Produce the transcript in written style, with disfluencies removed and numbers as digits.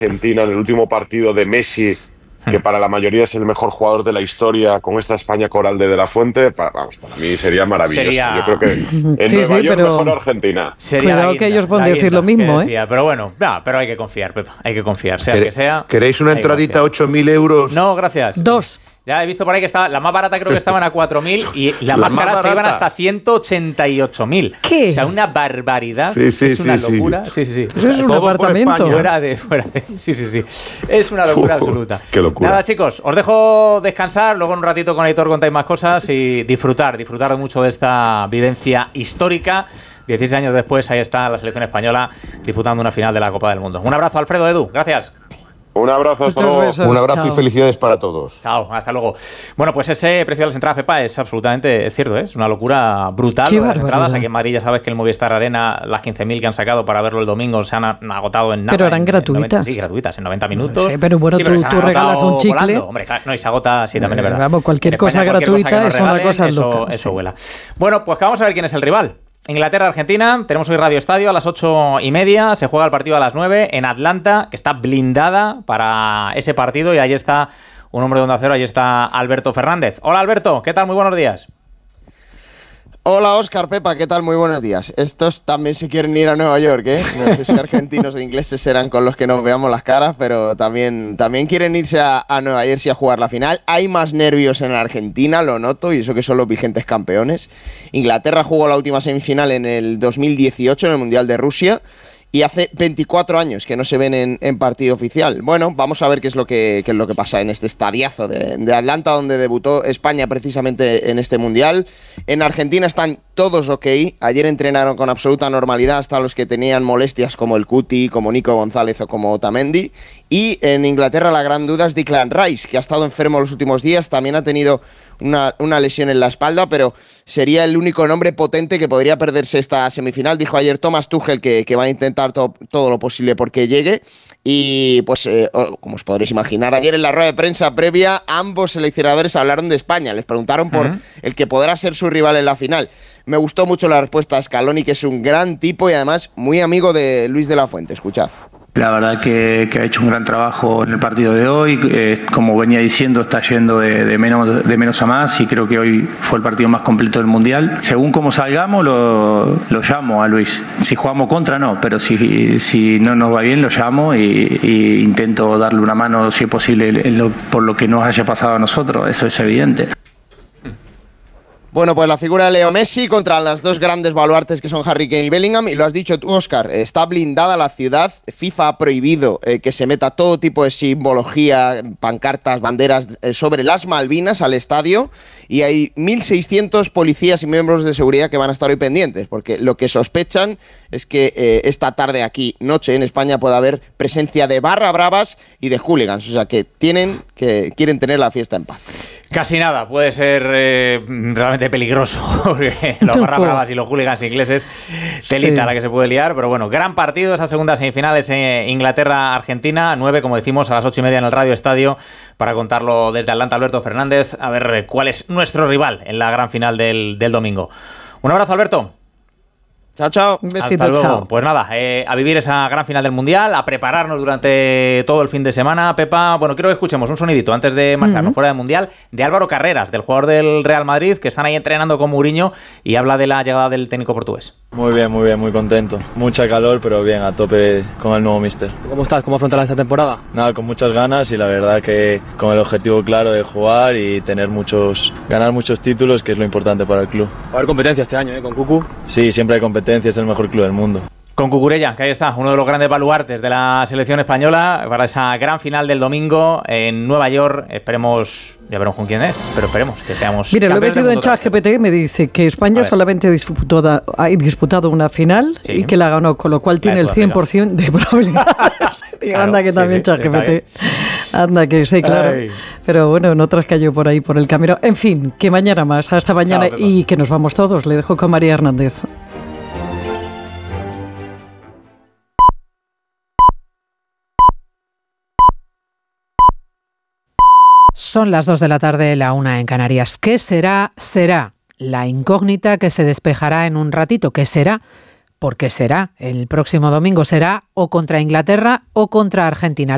Argentina en el último partido de Messi, que para la mayoría es el mejor jugador de la historia, con esta España coral de la Fuente, para mí sería maravilloso. Yo creo que en Nueva York mejor Argentina. Cuidado que ellos pueden decir lo mismo, ¿eh? Pero bueno, pero hay que confiar, Pepa, hay que confiar, sea que sea. ¿Queréis una entradita a 8.000 euros? No, gracias. 2. Ya he visto por ahí que estaba la más barata, creo que estaban a 4.000 y la más cara se iban hasta 188.000. ¿Qué? O sea, una barbaridad. Sí, es una locura. Sí. Eso es un apartamento. Fuera de. Sí. Es una locura absoluta. Qué locura. Nada, chicos, os dejo descansar. Luego en un ratito con Aitor contáis más cosas y disfrutar mucho de esta vivencia histórica. 16 años después, ahí está la selección española disputando una final de la Copa del Mundo. Un abrazo, Alfredo, Edu. Gracias. Un abrazo, hasta luego. Un abrazo y felicidades para todos. Chao, hasta luego. Bueno, pues ese precio de las entradas, Pepa, es absolutamente cierto, ¿eh? Es una locura brutal. Las entradas aquí en Madrid, ya sabes que el Movistar Arena, las 15.000 que han sacado para verlo el domingo se han agotado en nada. Pero eran gratuitas. Sí, gratuitas, en 90 minutos. Sí, pero bueno, tú regalas un chicle. Volando. Hombre, no, y se agota, sí, también es verdad. Vamos, cualquier cosa gratuita es una cosa loca. Eso vuela. Bueno, pues que vamos a ver quién es el rival. Inglaterra-Argentina, tenemos hoy Radio Estadio a las 8:30, se juega el partido a las 9 en Atlanta, que está blindada para ese partido y ahí está un hombre de Onda Cero, ahí está Alberto Fernández. Hola Alberto, ¿qué tal? Muy buenos días. Hola Óscar, Pepa, ¿qué tal? Muy buenos días. Estos también se quieren ir a Nueva York, ¿eh? No sé si argentinos o ingleses serán con los que nos veamos las caras, pero también quieren irse a Nueva Jersey a jugar la final. Hay más nervios en Argentina, lo noto, y eso que son los vigentes campeones. Inglaterra jugó la última semifinal en el 2018 en el Mundial de Rusia. Y hace 24 años que no se ven en partido oficial. Bueno, vamos a ver qué es lo que pasa en este estadiazo de Atlanta, donde debutó España precisamente en este Mundial. En Argentina están todos ok. Ayer entrenaron con absoluta normalidad hasta los que tenían molestias como el Cuti, como Nico González o como Otamendi. Y en Inglaterra la gran duda es Declan Rice, que ha estado enfermo los últimos días. También ha tenido una lesión en la espalda, pero sería el único nombre potente que podría perderse esta semifinal. Dijo ayer Thomas Tuchel que va a intentar todo lo posible porque llegue. Y pues, como os podréis imaginar, ayer en la rueda de prensa previa, ambos seleccionadores hablaron de España. Les preguntaron por el que podrá ser su rival en la final. Me gustó mucho la respuesta a Scaloni, que es un gran tipo y además muy amigo de Luis de la Fuente. Escuchad. La verdad que ha hecho un gran trabajo en el partido de hoy. Como venía diciendo, está yendo de menos a más y creo que hoy fue el partido más completo del Mundial. Según cómo salgamos, lo llamo a Luis. Si jugamos contra, no, pero si no nos va bien, lo llamo y intento darle una mano, si es posible, por lo que nos haya pasado a nosotros. Eso es evidente. Bueno, pues la figura de Leo Messi contra las dos grandes baluartes que son Harry Kane y Bellingham, y lo has dicho tú, Óscar, está blindada la ciudad. FIFA ha prohibido que se meta todo tipo de simbología, pancartas, banderas sobre las Malvinas al estadio, y hay 1.600 policías y miembros de seguridad que van a estar hoy pendientes, porque lo que sospechan es que esta tarde aquí, noche en España, puede haber presencia de barra bravas y de hooligans, o sea que quieren tener la fiesta en paz. Casi nada, puede ser realmente peligroso, porque los barra bravas y los hooligans ingleses, telita la que se puede liar, pero bueno, gran partido, esa segunda semifinal es Inglaterra-Argentina, 9, como decimos, a las 8:30 en el Radio Estadio, para contarlo desde Atlanta, Alberto Fernández, a ver cuál es nuestro rival en la gran final del domingo. Un abrazo, Alberto. Chao, chao. Un besito, hasta luego. chao. Pues nada, a vivir esa gran final del Mundial, a prepararnos durante todo el fin de semana. Pepa, bueno, quiero que escuchemos un sonidito antes de marcharnos fuera del Mundial de Álvaro Carreras, del jugador del Real Madrid, que están ahí entrenando con Mourinho y habla de la llegada del técnico portugués. Muy bien, muy contento. Mucha calor, pero bien, a tope con el nuevo míster. ¿Cómo estás? ¿Cómo afrontas esta temporada? Nada, con muchas ganas y la verdad que con el objetivo claro de jugar y ganar muchos títulos, que es lo importante para el club. Va a haber competencia este año, con Cucu. Sí, siempre hay competencia, es el mejor club del mundo. Con Cucurella, que ahí está, uno de los grandes baluartes de la selección española para esa gran final del domingo en Nueva York. Ya veremos con quién es, pero esperemos que seamos. Mira, lo he metido en ChatGPT, me dice que España solamente ha disputado una final y que la ganó, con lo cual tiene el 100% de probabilidades. Claro, anda que también ChatGPT. Anda que sí, claro. Ay. Pero bueno, en otras cayó por ahí por el camino. En fin, que mañana más. Hasta mañana. Chao, y que nos vamos todos. Le dejo con María Hernández. Son las 2 de la tarde, la 1 en Canarias. ¿Qué será? Será la incógnita que se despejará en un ratito. ¿Qué será? ¿Por qué será? El próximo domingo será o contra Inglaterra o contra Argentina.